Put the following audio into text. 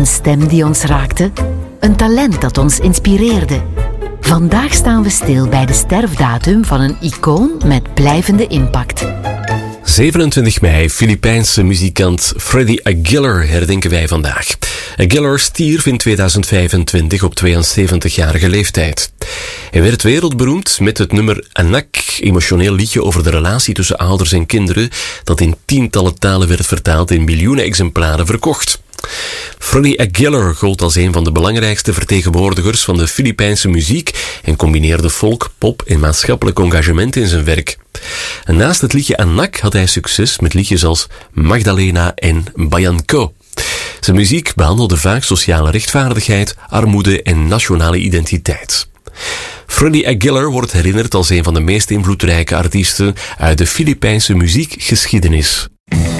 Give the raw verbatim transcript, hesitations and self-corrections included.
stem die ons raakte, een talent dat ons inspireerde. Vandaag staan we stil bij de sterfdatum van een icoon met blijvende impact. zevenentwintig mei, Filipijnse muzikant Freddie Aguilar herdenken wij vandaag. Aguilar stierf in tweeduizend vijfentwintig op tweeënzeventigjarige leeftijd. Hij werd wereldberoemd met het nummer Anak, emotioneel liedje over de relatie tussen ouders en kinderen, dat in tientallen talen werd vertaald en miljoenen exemplaren verkocht. Freddie Aguilar gold als een van de belangrijkste vertegenwoordigers van de Filipijnse muziek en combineerde folk, pop en maatschappelijk engagement in zijn werk. En naast het liedje Anak had hij succes met liedjes als Magdalena en Bayan Ko. Zijn muziek behandelde vaak sociale rechtvaardigheid, armoede en nationale identiteit. Freddie Aguilar wordt herinnerd als een van de meest invloedrijke artiesten uit de Filipijnse muziekgeschiedenis.